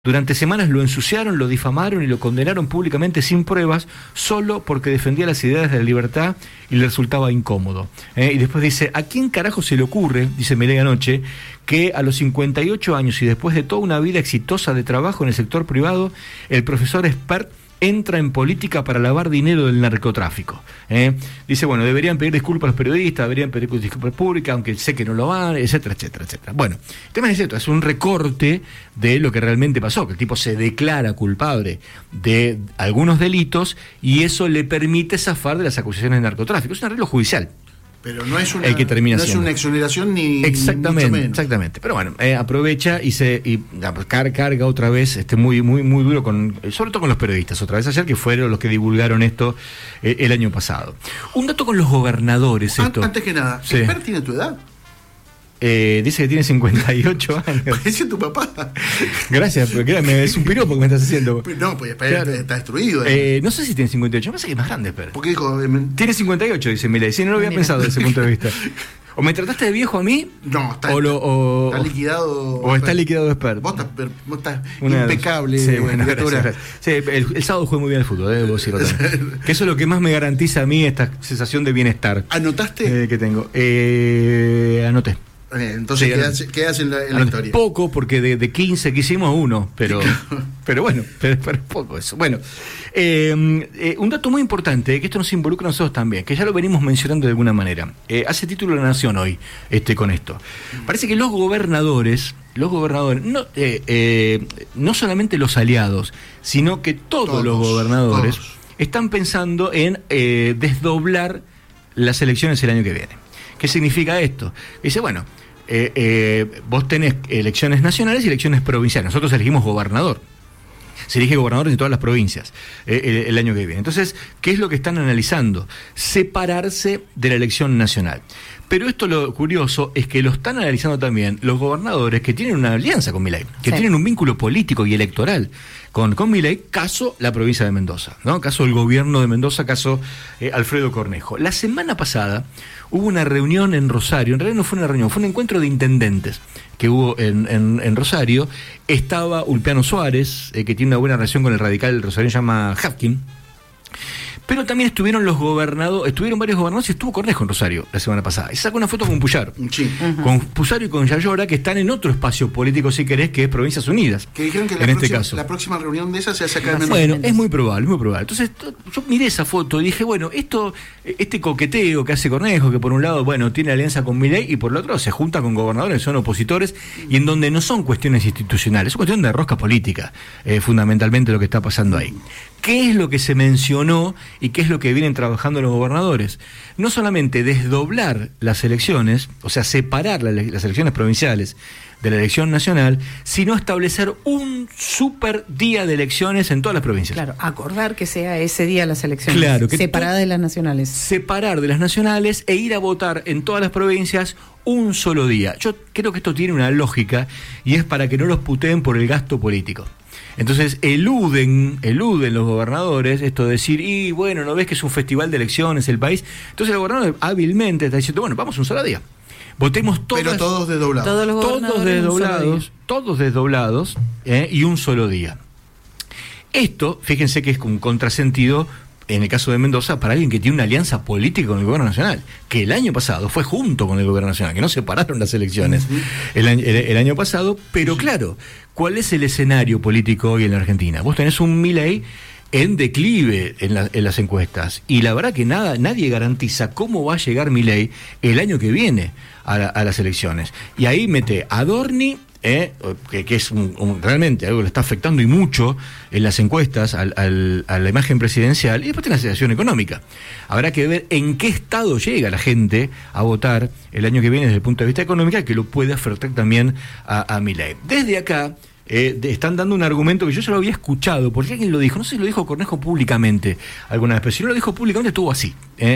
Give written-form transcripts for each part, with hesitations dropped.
Durante semanas lo ensuciaron, lo difamaron y lo condenaron públicamente sin pruebas, solo porque defendía las ideas de la libertad y le resultaba incómodo. Y después dice, ¿a quién carajo se le ocurre, dice Milei anoche, que a los 58 años y después de toda una vida exitosa de trabajo en el sector privado, el profesor expert entra en política para lavar dinero del narcotráfico? Dice, bueno, deberían pedir disculpas a los periodistas, deberían pedir disculpas públicas, aunque sé que no lo van, etcétera, etcétera, etcétera. Bueno, el tema es esto, es un recorte de lo que realmente pasó, que el tipo se declara culpable de algunos delitos y eso le permite zafar de las acusaciones de narcotráfico. Es un arreglo judicial. Pero no es una, el que termina no es una exoneración ni exactamente, mucho menos. Exactamente. Pero bueno, aprovecha y carga otra vez muy duro sobre todo con los periodistas otra vez ayer, que fueron los que divulgaron esto el año pasado. Un dato con los gobernadores. Antes que nada, sí. ¿Esper tiene tu edad? Dice que tiene 58 años. Parece tu papá. Gracias, porque es un piropo que me estás haciendo. No, pues claro. Está destruido. No sé si tiene 58, me parece que es más grande, Esper. Porque dijo... Tiene 58, dice Milei. Sí, no lo había pensado desde ese punto de vista. ¿O me trataste de viejo a mí? No, está liquidado. O está liquidado Esper. Vos estás impecable. Sí, bueno, gracias. Sí, el sábado jugué muy bien al fútbol, debo decirlo también. Que eso es lo que más me garantiza a mí esta sensación de bienestar. ¿Anotaste? Que tengo. Anoté. Entonces, sí, quedas en la historia. Poco, porque de 15 que hicimos uno, pero bueno, pero poco eso. Bueno, un dato muy importante, que esto nos involucra a nosotros también, que ya lo venimos mencionando de alguna manera. Hace título La Nación hoy, con esto. Parece que los gobernadores, no solamente los aliados, sino que todos los gobernadores están pensando en desdoblar las elecciones el año que viene. ¿Qué significa esto? Dice, bueno, vos tenés elecciones nacionales y elecciones provinciales. Nosotros elegimos gobernador. Se elige gobernador en todas las provincias el año que viene. Entonces, ¿qué es lo que están analizando? Separarse de la elección nacional. Pero esto, lo curioso es que lo están analizando también los gobernadores que tienen una alianza con Milei, que tienen un vínculo político y electoral con Milei, caso la provincia de Mendoza, ¿no? Caso el gobierno de Mendoza, caso Alfredo Cornejo. La semana pasada hubo una reunión en Rosario. En realidad no fue una reunión, fue un encuentro de intendentes que hubo en Rosario. Estaba Ulpiano Suárez, que tiene una buena relación con el radical rosarino, se llama Hapkin. Pero también estuvieron varios gobernadores y estuvo Cornejo en Rosario la semana pasada. Y sacó una foto con Puyaro. Sí. Con Puyaro y con Yayora, que están en otro espacio político, si querés, que es Provincias Unidas. Que dijeron que la próxima reunión de esa se hace acá en Mendoza. Bueno, es muy probable, muy probable. Entonces, yo miré esa foto y dije, bueno, este coqueteo que hace Cornejo, que por un lado, bueno, tiene alianza con Milei y por el otro se junta con gobernadores que son opositores y en donde no son cuestiones institucionales, es cuestión de rosca política, fundamentalmente lo que está pasando ahí. ¿Qué es lo que se mencionó y qué es lo que vienen trabajando los gobernadores? No solamente desdoblar las elecciones, o sea, separar las elecciones provinciales de la elección nacional, sino establecer un super día de elecciones en todas las provincias. Claro, acordar que sea ese día las elecciones, claro, separada de las nacionales. Separar de las nacionales e ir a votar en todas las provincias un solo día. Yo creo que esto tiene una lógica y es para que no los puteen por el gasto político. Entonces eluden los gobernadores esto de decir, y bueno, ¿no ves que es un festival de elecciones el país? Entonces el gobernador hábilmente está diciendo, bueno, vamos un solo día. Votemos todos. Pero todos desdoblados. Todos desdoblados y un solo día. Esto, fíjense que es un contrasentido en el caso de Mendoza para alguien que tiene una alianza política con el gobierno nacional, que el año pasado fue junto con el gobierno nacional, que no separaron las elecciones el año pasado, pero claro, ¿cuál es el escenario político hoy en la Argentina? Vos tenés un Milei en declive en las encuestas, y la verdad que nadie garantiza cómo va a llegar Milei el año que viene a las elecciones. Y ahí mete a Adorni, que es realmente algo que le está afectando y mucho en las encuestas a la imagen presidencial, y después tiene la situación económica. Habrá que ver en qué estado llega la gente a votar el año que viene desde el punto de vista económico, que lo puede afectar también a Milei. Desde acá están dando un argumento que yo ya lo había escuchado, porque alguien lo dijo, no sé si lo dijo Cornejo públicamente alguna vez, pero si no lo dijo públicamente estuvo así,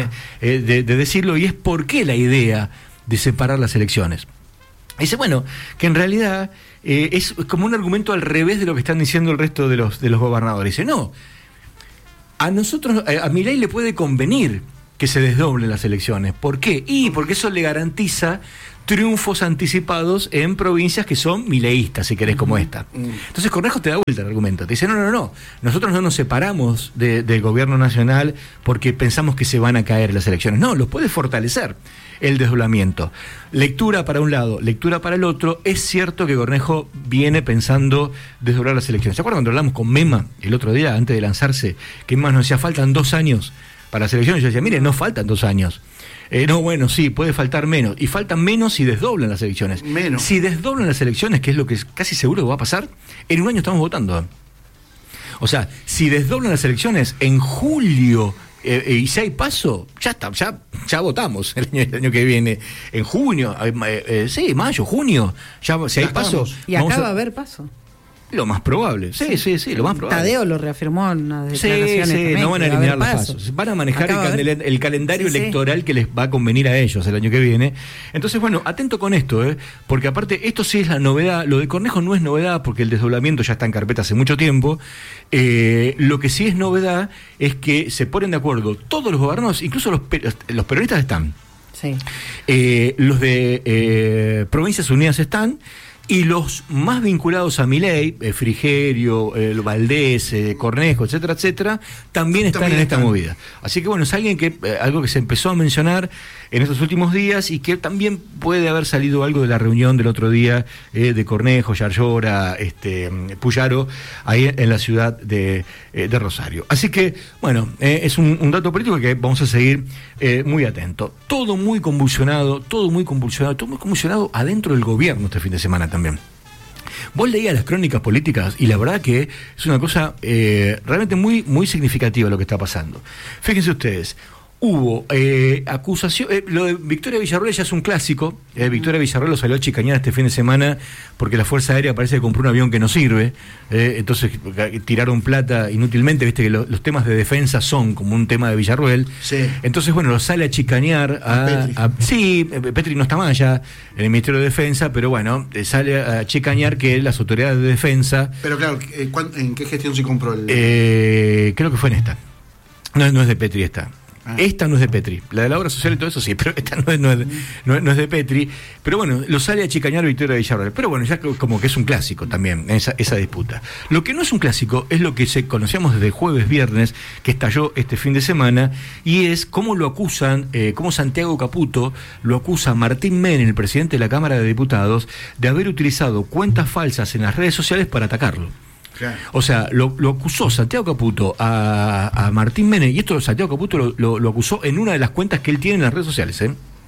de decirlo, y es por qué la idea de separar las elecciones. Dice, bueno, que en realidad es como un argumento al revés de lo que están diciendo el resto de los gobernadores. Dice, no, a nosotros, a Milei le puede convenir que se desdoblen las elecciones. ¿Por qué? Y porque eso le garantiza triunfos anticipados en provincias que son mileístas, si querés, como esta. Entonces Cornejo te da vuelta el argumento, te dice, no, nosotros no nos separamos del gobierno nacional porque pensamos que se van a caer las elecciones. No, los puede fortalecer el desdoblamiento. Lectura para un lado, lectura para el otro. Es cierto que Cornejo viene pensando desdoblar las elecciones. ¿Se acuerdan cuando hablamos con Mema el otro día, antes de lanzarse, que Mema nos decía, faltan 2 años para las elecciones? Yo decía, mire, no faltan 2 años. No, bueno, sí, puede faltar menos. Y faltan menos si desdoblan las elecciones. Menos. Si desdoblan las elecciones, que es lo que es casi seguro que va a pasar, en un año estamos votando. O sea, si desdoblan las elecciones en julio, y si hay paso, ya está, ya votamos el año que viene. En junio, sí, mayo, junio, ya si hay paso. Y acá va a haber paso. Lo más probable, sí, lo más probable. Tadeo lo reafirmó en unas declaraciones. Sí, no van a eliminar los pasos. Van a manejar el calendario electoral que les va a convenir a ellos el año que viene. Entonces, bueno, atento con esto, porque aparte, esto sí es la novedad. Lo de Cornejo no es novedad porque el desdoblamiento ya está en carpeta hace mucho tiempo. Lo que sí es novedad es que se ponen de acuerdo todos los gobiernos, incluso los peronistas están. Sí. Los de Provincias Unidas están. Y los más vinculados a Milei, Frigerio, Valdés, Cornejo, etcétera, también están en esta movida. Así que bueno, es alguien que algo que se empezó a mencionar en estos últimos días y que también puede haber salido algo de la reunión del otro día de Cornejo, Yarlora, Puyaro, ahí en la ciudad de Rosario. Así que, bueno, es un dato político que vamos a seguir muy atento. Todo muy convulsionado adentro del gobierno este fin de semana también. Vos leías las crónicas políticas y la verdad que es una cosa realmente muy, muy significativa lo que está pasando. Fíjense ustedes, hubo acusación, lo de Victoria Villarroel ya es un clásico. Victoria Villarroel lo salió a chicañar este fin de semana porque la Fuerza Aérea parece que compró un avión que no sirve, entonces tiraron plata inútilmente. Viste que los temas de defensa son como un tema de Villarroel. Sí. Entonces bueno, lo sale a chicañar sí, Petri no está más ya en el Ministerio de Defensa, pero bueno, sale a chicañar que las autoridades de defensa. Pero claro, ¿en qué gestión se compró el? Creo que fue en esta. No es de Petri esta. Esta no es de Petri, la de la obra social y todo eso sí, pero esta no es de Petri. Pero bueno, lo sale a chicañar Victoria Villarroel. Pero bueno, ya como que es un clásico también esa disputa. Lo que no es un clásico es lo que conocíamos desde jueves, viernes, que estalló este fin de semana, y es cómo lo acusan, cómo Santiago Caputo lo acusa a Martín Menem, el presidente de la Cámara de Diputados, de haber utilizado cuentas falsas en las redes sociales para atacarlo. Claro. O sea, lo acusó Santiago Caputo a Martín Menem, y esto Santiago Caputo lo acusó en una de las cuentas que él tiene en las redes sociales,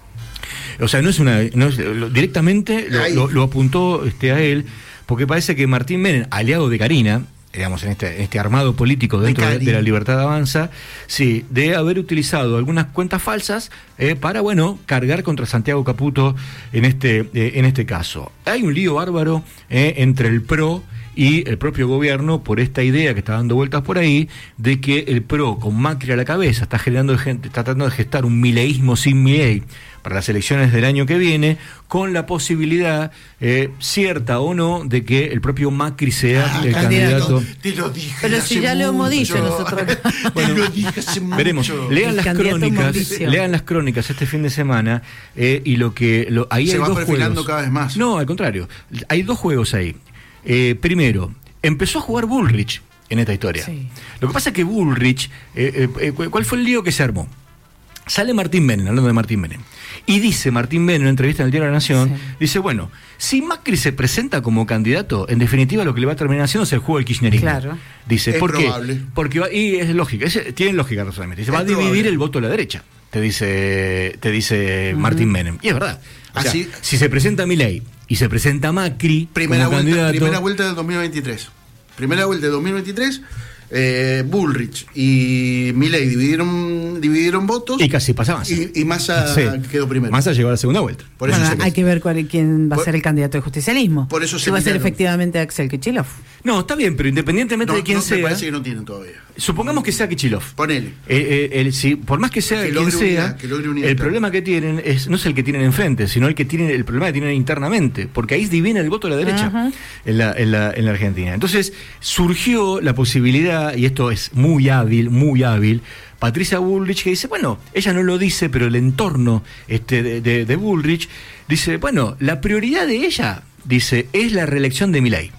O sea, directamente lo apuntó a él, porque parece que Martín Menem, aliado de Karina, digamos, en este armado político dentro de la Libertad Avanza, sí, de haber utilizado algunas cuentas falsas para, bueno, cargar contra Santiago Caputo en este caso. Hay un lío bárbaro entre el PRO y el propio gobierno por esta idea que está dando vueltas por ahí de que el PRO, con Macri a la cabeza, está tratando de gestar un mileísmo sin Milei para las elecciones del año que viene, con la posibilidad, cierta o no, de que el propio Macri sea el candidato. Te lo dije. Pero si ya lo hemos dicho nosotros. Bueno, te lo dije hace mucho. Veremos. Lean las crónicas este fin de semana, y ahí se hay va dos perfilando juegos. cada vez más. No, al contrario. Hay 2 juegos ahí. Primero, empezó a jugar Bullrich en esta historia. Sí. Lo que pasa es que Bullrich, ¿cuál fue el lío que se armó? Sale Martín Menem, hablando de Martín Menem, y dice Martín Menem en una entrevista en el Diario de la Nación, dice, bueno, si Macri se presenta como candidato, en definitiva lo que le va a terminar haciendo es el juego del kirchnerismo. Claro. Dice, es ¿por probable. Qué? Porque y es lógica, tiene lógica razonablemente. Dice, va a dividir el voto a la derecha, te dice Martín Menem. Y es verdad. O sea, si se presenta Milei y se presenta Macri primera vuelta del 2023. Primera vuelta del 2023, Bullrich y Milei dividieron votos. Y casi pasa Massa. Y Massa quedó primero. Massa llegó a la segunda vuelta. Por eso hay que ver quién va a ser el candidato de justicialismo. Por eso si va a ser efectivamente Axel Kicillof. No, está bien, pero independientemente de quién sea. Me parece que no tienen todavía. Supongamos que sea Kicillof. Ponele. Por más que sea quien sea, el problema que tienen no es el que tienen enfrente, sino el problema que tienen internamente, porque ahí divina el voto a la derecha en la Argentina. Entonces surgió la posibilidad está, y esto es muy hábil, Patricia Bullrich, que dice, bueno, ella no lo dice, pero el entorno de Bullrich dice, bueno, la prioridad de ella, dice, es la reelección de Milei.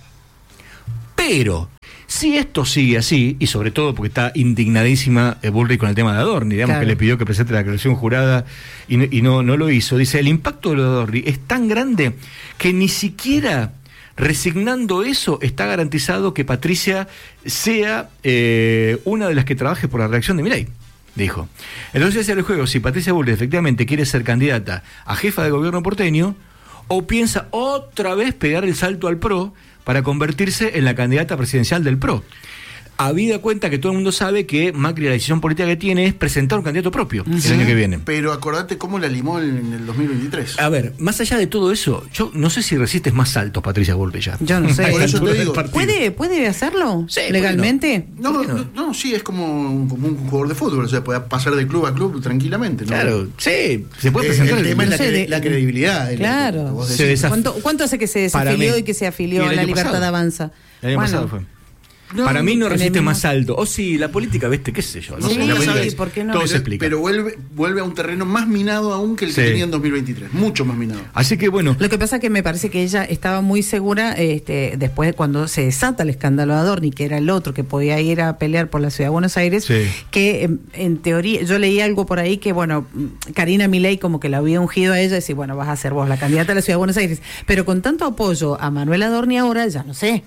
Pero si esto sigue así, y sobre todo porque está indignadísima Bullrich con el tema de Adorni, digamos, claro, que le pidió que presente la declaración jurada y no lo hizo, dice, el impacto de lo de Adorni es tan grande que ni siquiera resignando eso está garantizado que Patricia sea una de las que trabaje por la reelección de Milei, dijo. Entonces hace el juego si Patricia Bullrich efectivamente quiere ser candidata a jefa de gobierno porteño o piensa otra vez pegar el salto al PRO para convertirse en la candidata presidencial del PRO. Habida cuenta que todo el mundo sabe que Macri, la decisión política que tiene es presentar un candidato propio el año que viene. Pero acordate cómo la limó en el 2023. A ver, más allá de todo eso, yo no sé si resistes más saltos, Patricia Bullrich ya. Yo no sé. Por eso te digo, ¿Puede hacerlo? Sí, legalmente. No, sí, es como un jugador de fútbol, o sea, puede pasar de club a club tranquilamente, ¿no? Claro, sí, se puede presentar. El tema es la credibilidad. Claro. ¿Cuánto hace que se desafilió y que se afilió a la Libertad Avanza? El año pasado fue. No, para mí no resiste más alto. O sí, la política, ¿viste? ¿Qué sé yo? No sé, la política, ¿por qué no? Todo se explica. Pero vuelve a un terreno más minado aún que el que tenía en 2023. Mucho más minado. Así que bueno. Lo que pasa es que me parece que ella estaba muy segura, después de cuando se desata el escándalo de Adorni, que era el otro que podía ir a pelear por la Ciudad de Buenos Aires, que en teoría, yo leí algo por ahí que, bueno, Karina Milei como que la había ungido a ella y decía, bueno, vas a ser vos la candidata a la Ciudad de Buenos Aires. Pero con tanto apoyo a Manuel Adorni ahora, ya no sé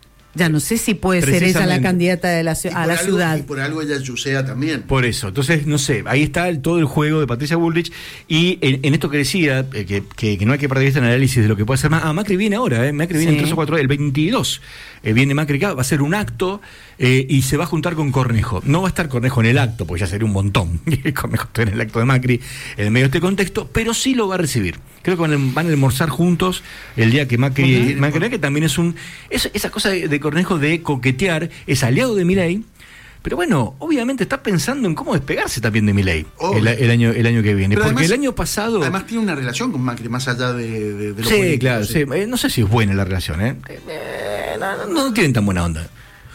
si puede ser ella la candidata de la ciudad. Y por algo ella yusea también. Por eso, entonces, no sé, ahí está todo el juego de Patricia Bullrich. Y en esto que decía, que no hay que perder vista en el análisis de lo que puede hacer más. Macri viene ahora, Macri viene en 3 o 4 días, el 22. Viene Macri acá, va a hacer un acto y se va a juntar con Cornejo. No va a estar Cornejo en el acto, porque ya sería un montón. Cornejo está en el acto de Macri, en medio de este contexto, pero sí lo va a recibir. Creo que van a almorzar juntos el día que Macri que también es esa cosa de Cornejo de coquetear, es aliado de Milei, pero bueno, obviamente está pensando en cómo despegarse también de Milei el año que viene, pero porque además, el año pasado además tiene una relación con Macri más allá de lo sí, político, claro, sí. No sé si es buena la relación, no tienen tan buena onda.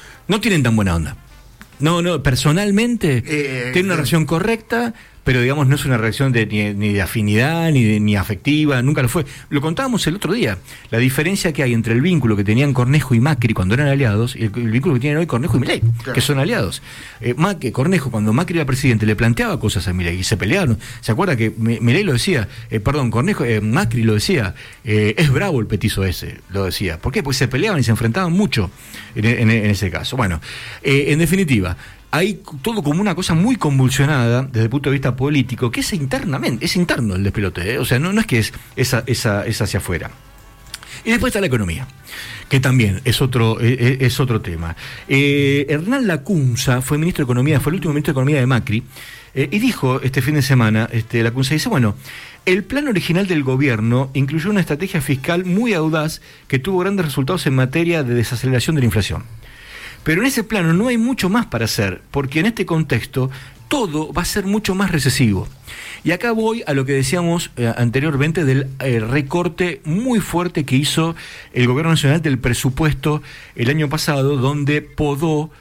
No, personalmente tiene una relación correcta, pero digamos no es una relación ni de afinidad, ni afectiva, nunca lo fue. Lo contábamos el otro día, la diferencia que hay entre el vínculo que tenían Cornejo y Macri cuando eran aliados y el vínculo que tienen hoy Cornejo y Milei, claro, que son aliados. Cornejo, cuando Macri era presidente, le planteaba cosas a Milei y se pelearon. ¿Se acuerda que Milei lo decía? Macri lo decía, es bravo el petizo ese, lo decía. ¿Por qué? Porque se peleaban y se enfrentaban mucho en ese caso. Bueno, en definitiva, hay todo como una cosa muy convulsionada desde el punto de vista político, que es interno el despelote, o sea, no es que es hacia afuera. Y después está la economía, que también es otro tema. Hernán Lacunza fue ministro de Economía, fue el último ministro de Economía de Macri, y dijo este fin de semana, Lacunza dice, bueno, el plan original del gobierno incluyó una estrategia fiscal muy audaz que tuvo grandes resultados en materia de desaceleración de la inflación. Pero en ese plano no hay mucho más para hacer, porque en este contexto todo va a ser mucho más recesivo. Y acá voy a lo que decíamos anteriormente del recorte muy fuerte que hizo el gobierno nacional del presupuesto el año pasado, donde podó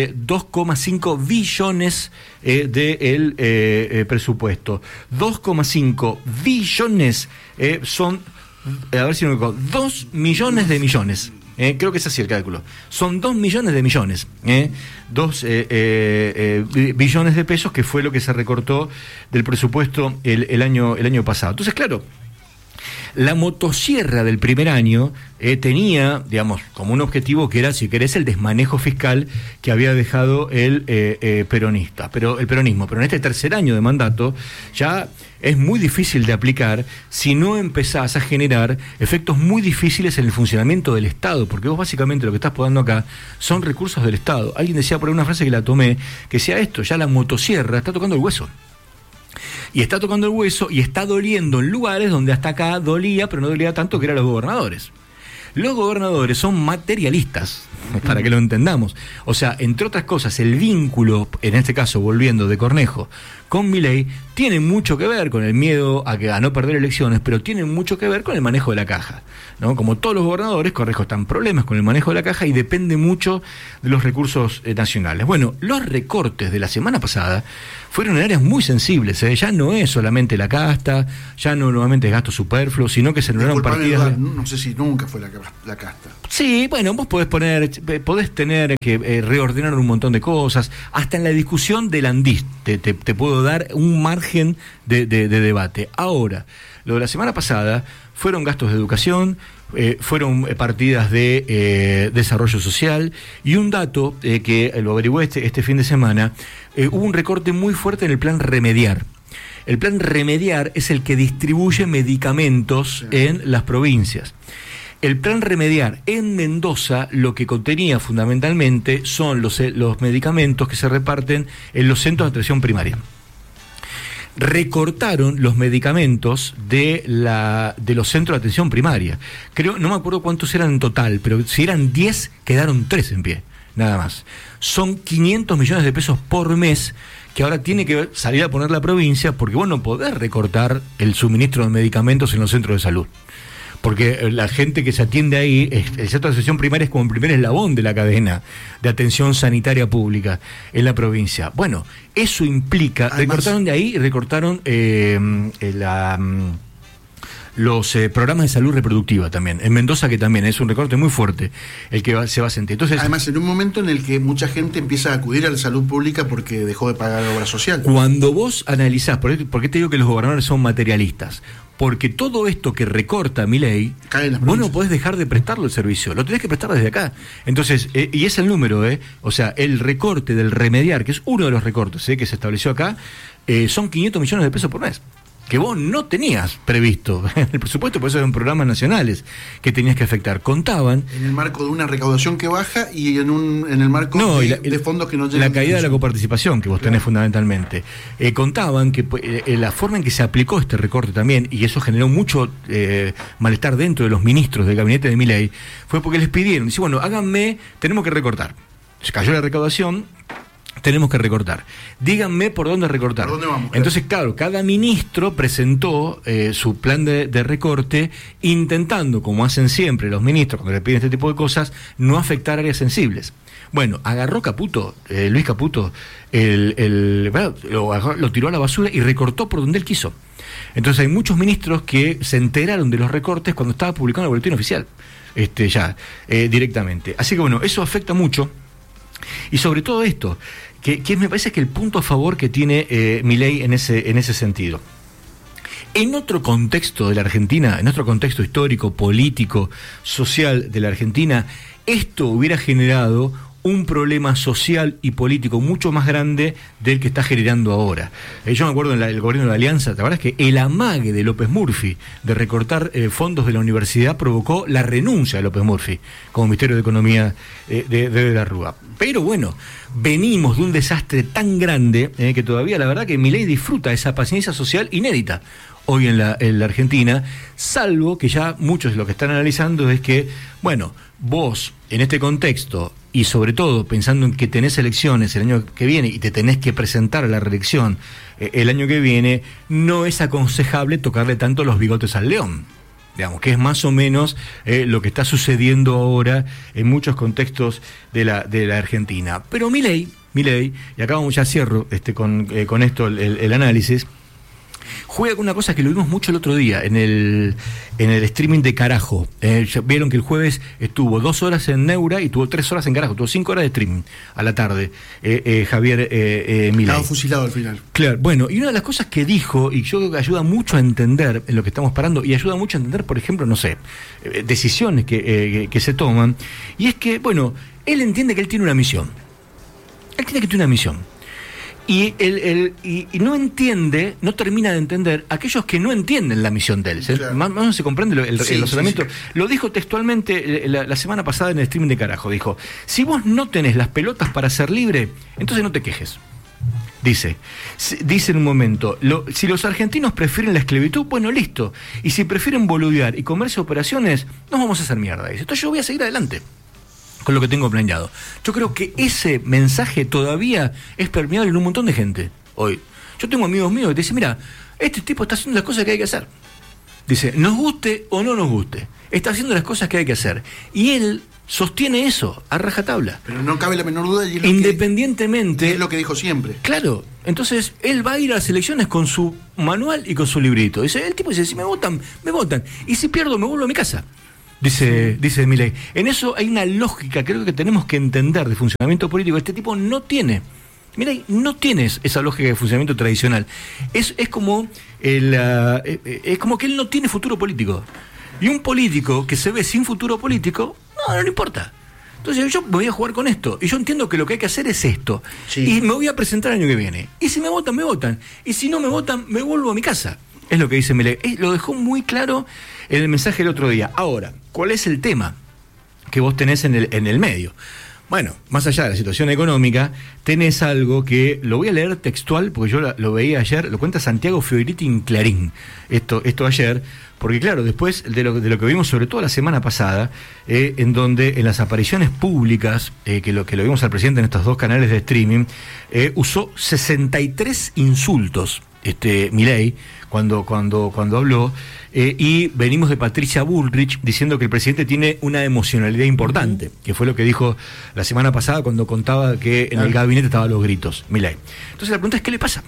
2,5 billones del presupuesto. 2,5 billones son, a ver si me equivoco, 2 millones de millones. Creo que es así el cálculo. Son 2 millones de millones. 2 billones de pesos, que fue lo que se recortó del presupuesto el año pasado. Entonces, claro, la motosierra del primer año tenía, digamos, como un objetivo que era, si querés, el desmanejo fiscal que había dejado el peronismo. Pero en este tercer año de mandato ya es muy difícil de aplicar si no empezás a generar efectos muy difíciles en el funcionamiento del Estado, porque vos básicamente lo que estás podando acá son recursos del Estado. Alguien decía por ahí una frase que la tomé, que decía esto, ya la motosierra está tocando el hueso. Y está tocando el hueso y está doliendo en lugares donde hasta acá dolía, pero no dolía tanto, que eran los gobernadores. Los gobernadores son materialistas, para que lo entendamos. O sea, entre otras cosas, el vínculo, en este caso volviendo de Cornejo con Milei, tienen mucho que ver con el miedo a no perder elecciones, pero tienen mucho que ver con el manejo de la caja, ¿no? Como todos los gobernadores, Correjo está en problemas con el manejo de la caja y depende mucho de los recursos nacionales. Bueno, los recortes de la semana pasada fueron en áreas muy sensibles, ¿eh? Ya no es solamente la casta, ya no nuevamente es gasto superfluo, sino que se lograron partidas... No sé si nunca fue la casta. Sí, bueno, vos podés tener que reordenar un montón de cosas, hasta en la discusión del Andís te puedo dar un margen de debate. Ahora, lo de la semana pasada fueron gastos de educación, fueron partidas de desarrollo social, y un dato que lo averigué este fin de semana, hubo un recorte muy fuerte en el plan Remediar. El plan Remediar es el que distribuye medicamentos en las provincias. El plan Remediar en Mendoza lo que contenía fundamentalmente son los medicamentos que se reparten en los centros de atención primaria. Recortaron los medicamentos de los centros de atención primaria. No me acuerdo cuántos eran en total, pero si eran 10, quedaron 3 en pie, nada más. Son 500 millones de pesos por mes que ahora tiene que salir a poner la provincia, porque vos no podés recortar el suministro de medicamentos en los centros de salud. Porque la gente que se atiende ahí, el centro de atención primaria es como el primer eslabón de la cadena de atención sanitaria pública en la provincia. Bueno, eso implica, además, recortaron de ahí y recortaron los programas de salud reproductiva también. En Mendoza, que también es un recorte muy fuerte el que se va a sentir. Entonces, además, en un momento en el que mucha gente empieza a acudir a la salud pública porque dejó de pagar obra social. Cuando vos analizás, ¿por qué te digo que los gobernadores son materialistas? Porque todo esto que recorta Milei, vos no podés dejar de prestarlo el servicio, lo tenés que prestar desde acá. Entonces, y es el número, o sea, el recorte del Remediar, que es uno de los recortes que se estableció acá, son 500 millones de pesos por mes, que vos no tenías previsto en el presupuesto, por eso eran programas nacionales que tenías que afectar. Contaban... En el marco de una recaudación que baja y en el marco de fondos que no llegan... La caída de la coparticipación que vos tenés fundamentalmente. Contaban que la forma en que se aplicó este recorte también, y eso generó mucho malestar dentro de los ministros del gabinete de Milei, fue porque les pidieron, dice, bueno, tenemos que recortar. Se cayó la recaudación... Tenemos que recortar. Díganme por dónde recortar. ¿Por dónde vamos? Entonces, claro, cada ministro presentó su plan de recorte, intentando, como hacen siempre los ministros cuando le piden este tipo de cosas, no afectar áreas sensibles. Bueno, agarró Caputo, Luis Caputo, lo tiró a la basura y recortó por donde él quiso. Entonces hay muchos ministros que se enteraron de los recortes cuando estaba publicado en el boletín oficial, directamente. Así que bueno, eso afecta mucho. Y sobre todo esto, que me parece que el punto a favor que tiene Milei en ese sentido. En otro contexto de la Argentina, en otro contexto histórico, político, social de la Argentina, esto hubiera generado un problema social y político mucho más grande del que está generando ahora. Yo me acuerdo en el gobierno de la Alianza, ¿te acuerdas que el amague de López Murphy de recortar fondos de la universidad provocó la renuncia de López Murphy como Ministerio de Economía de la Rúa? Pero bueno, venimos de un desastre tan grande que todavía la verdad que Milei disfruta esa paciencia social inédita hoy en la Argentina, salvo que ya muchos de lo que están analizando es que, bueno, vos en este contexto y sobre todo pensando en que tenés elecciones el año que viene y te tenés que presentar a la reelección el año que viene, no es aconsejable tocarle tanto los bigotes al león. Digamos, que es más o menos lo que está sucediendo ahora en muchos contextos de la Argentina. Pero Milei, y acá ya cierro con esto el análisis, juega con una cosa que lo vimos mucho el otro día en el streaming de Carajo. Vieron que el jueves estuvo 2 horas en Neura y tuvo 3 horas en Carajo, tuvo 5 horas de streaming a la tarde, Javier Milei. Estaba fusilado al final. Claro, bueno, y una de las cosas que dijo, y yo creo que ayuda mucho a entender en lo que estamos parando, y ayuda mucho a entender, por ejemplo, no sé, decisiones que se toman, y es que, bueno, él entiende que él tiene una misión. Él tiene que tener una misión. Y no termina de entender aquellos que no entienden la misión de él. Claro. Más o menos se comprende el razonamiento. Sí. Lo dijo textualmente la semana pasada en el streaming de Carajo. Dijo, si vos no tenés las pelotas para ser libre, entonces no te quejes. Dice en un momento, si los argentinos prefieren la esclavitud, bueno, listo. Y si prefieren boludear y comerse operaciones, nos vamos a hacer mierda. Dice, entonces yo voy a seguir adelante con lo que tengo planeado. Yo creo que ese mensaje todavía es permeable en un montón de gente hoy. Yo tengo amigos míos que te dicen, mira, este tipo está haciendo las cosas que hay que hacer. Dice, nos guste o no nos guste, está haciendo las cosas que hay que hacer. Y él sostiene eso a rajatabla. Pero no cabe la menor duda. Y independientemente. Es lo que dijo siempre. Claro, entonces él va a ir a las elecciones con su manual y con su librito. Dice, el tipo dice, si me votan, me votan. Y si pierdo, me vuelvo a mi casa. Dice Milei. En eso hay una lógica, creo que tenemos que entender de funcionamiento político. Este tipo no tiene. Milei no tienes esa lógica de funcionamiento tradicional. Es como es como que él no tiene futuro político. Y un político que se ve sin futuro político, no le importa. Entonces yo me voy a jugar con esto. Y yo entiendo que lo que hay que hacer es esto. Sí. Y me voy a presentar el año que viene. Y si me votan, me votan. Y si no me votan, me vuelvo a mi casa. Es lo que dice Milei. Lo dejó muy claro en el mensaje del otro día. Ahora, ¿cuál es el tema que vos tenés en el medio? Bueno, más allá de la situación económica, tenés algo que lo voy a leer textual, porque yo lo veía ayer, lo cuenta Santiago Fioriti en Clarín, esto ayer, porque claro, después de lo que vimos sobre todo la semana pasada, en donde en las apariciones públicas, que lo vimos al presidente en estos dos canales de streaming, usó 63 insultos, Milei, cuando habló, y venimos de Patricia Bullrich diciendo que el presidente tiene una emocionalidad importante, que fue lo que dijo la semana pasada cuando contaba que en el gabinete estaban los gritos, Milei. Entonces la pregunta es, ¿qué le pasa?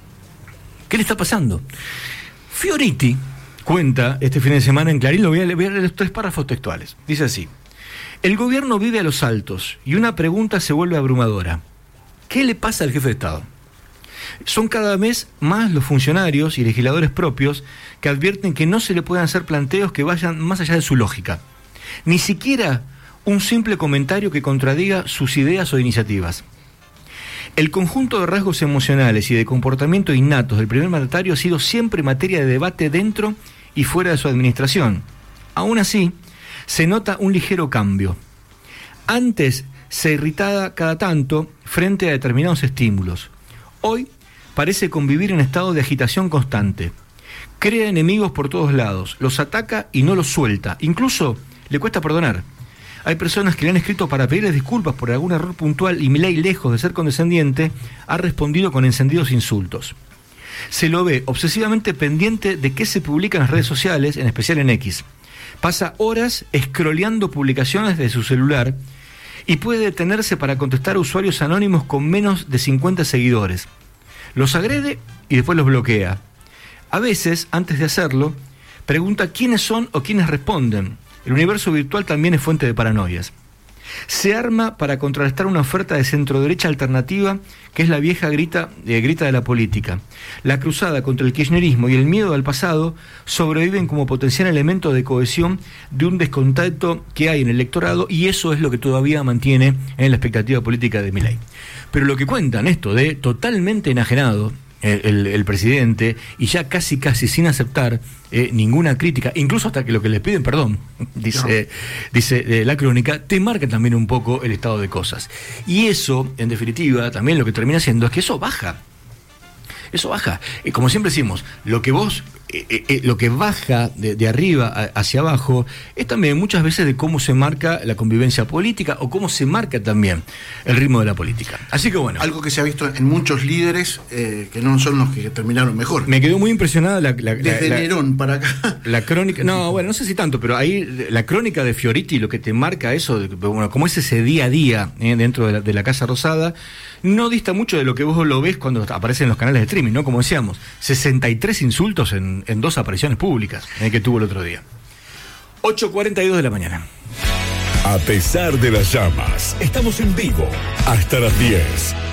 ¿Qué le está pasando? Fioriti cuenta este fin de semana en Clarín, voy a leer los 3 párrafos textuales. Dice así: el gobierno vive a los altos y una pregunta se vuelve abrumadora. ¿Qué le pasa al jefe de Estado? Son cada vez más los funcionarios y legisladores propios que advierten que no se le pueden hacer planteos que vayan más allá de su lógica. Ni siquiera un simple comentario que contradiga sus ideas o iniciativas. El conjunto de rasgos emocionales y de comportamiento innatos del primer mandatario ha sido siempre materia de debate dentro y fuera de su administración. Aún así, se nota un ligero cambio. Antes se irritaba cada tanto frente a determinados estímulos. Hoy parece convivir en estado de agitación constante. Crea enemigos por todos lados, los ataca y no los suelta. Incluso le cuesta perdonar. Hay personas que le han escrito para pedirles disculpas por algún error puntual y Milei, lejos de ser condescendiente, ha respondido con encendidos insultos. Se lo ve obsesivamente pendiente de qué se publica en las redes sociales, en especial en X. Pasa horas scrolleando publicaciones de su celular y puede detenerse para contestar a usuarios anónimos con menos de 50 seguidores. Los agrede y después los bloquea. A veces, antes de hacerlo, pregunta quiénes son o quiénes responden. El universo virtual también es fuente de paranoias. Se arma para contrarrestar una oferta de centro-derecha alternativa que es la vieja grita de la política. La cruzada contra el kirchnerismo y el miedo al pasado sobreviven como potencial elemento de cohesión de un descontento que hay en el electorado, y eso es lo que todavía mantiene en la expectativa política de Milei. Pero lo que cuentan esto de totalmente enajenado el presidente y ya casi sin aceptar ninguna crítica, incluso hasta que lo que le piden perdón, dice la crónica, te marca también un poco el estado de cosas. Y eso, en definitiva, también lo que termina haciendo es que eso baja. Como siempre decimos, lo que baja de arriba hacia abajo es también muchas veces de cómo se marca la convivencia política o cómo se marca también el ritmo de la política. Así que bueno. Algo que se ha visto en muchos líderes que no son los que terminaron mejor. Me quedó muy impresionada desde Nerón para acá. La crónica, no sé si tanto, pero ahí la crónica de Fioriti, lo que te marca eso, bueno, como es ese día a día dentro de la Casa Rosada, no dista mucho de lo que vos lo ves cuando aparecen en los canales de streaming, ¿no? Como decíamos, 63 insultos en 2 apariciones públicas que tuvo el otro día. 8:42 de la mañana. A pesar de las llamas, estamos en vivo hasta las 10.